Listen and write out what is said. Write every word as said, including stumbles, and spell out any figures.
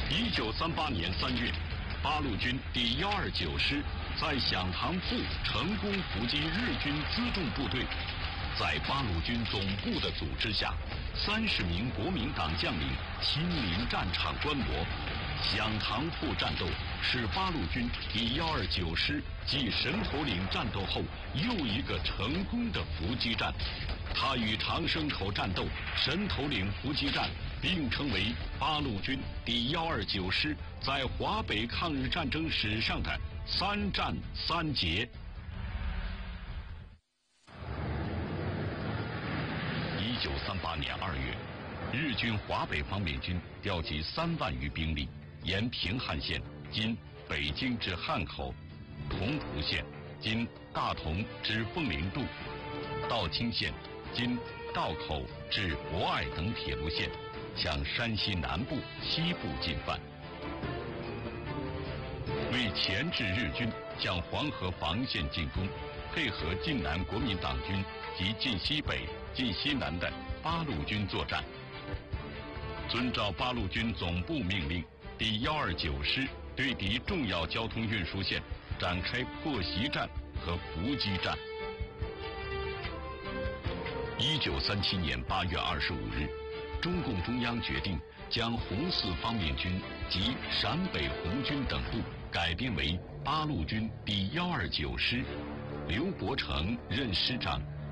一九三八年三月，八路军第一二九师在响堂铺成功伏击日军辎重部队。在八路军总部的组织下，三十名国民党将领亲临战场观摩。响堂铺战斗是八路军第一二九师继神头岭战斗后又一个成功的伏击战。它与长生口战斗、神头岭伏击战并称为八路军第一二九师在华北抗日战争史上的三战三捷。一九三八年二月，日军华北方面军调集三万余兵力，沿平汉线（今北京至汉口）、同蒲线（今大同至凤陵渡）、道清线（今道口至博爱等铁路线）向山西南部、西部进犯。为钳制日军向黄河防线进攻，配合晋南国民党军及晋西北、晋西南的八路军作战。遵照八路军总部命令，第一二九师对敌重要交通运输线展开破袭战和伏击战。一九三七年八月二十五日，中共中央决定将红四方面军及陕北红军等部改编为八路军第一二九师，刘伯承任师长，